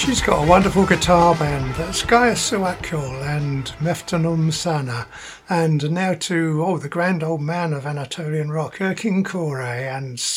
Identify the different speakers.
Speaker 1: She's got a wonderful guitar band. That's Gaia Suakyol and Meftanom Sana. And now to, the grand old man of Anatolian rock, Erkin Koray and